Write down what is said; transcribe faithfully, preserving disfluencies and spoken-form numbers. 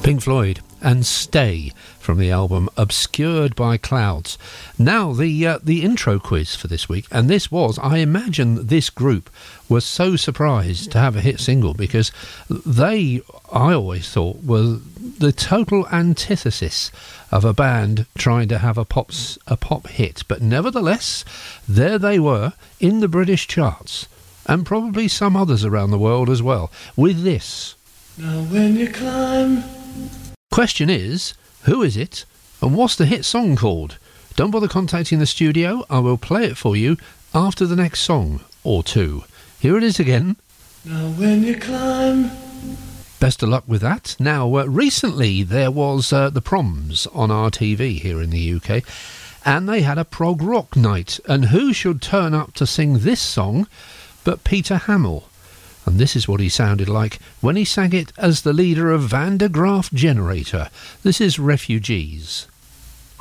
Pink Floyd and Stay from the album Obscured by Clouds. Now the uh, the intro quiz for this week, and this was, I imagine this group was so surprised to have a hit single because they, I always thought, were the total antithesis of a band trying to have a pop, a pop hit, but nevertheless there they were in the British charts and probably some others around the world as well with this. Now when you climb. Question is, who is it and what's the hit song called? Don't bother contacting the studio, I will play it for you after the next song or two. Here it is again. Now when you climb. Best of luck with that. Now, uh, recently there was uh, the Proms on R T V here in the U K, and they had a prog rock night, and who should turn up to sing this song but Peter Hamill? And this is what he sounded like when he sang it as the leader of Van der Graaf Generator. This is Refugees.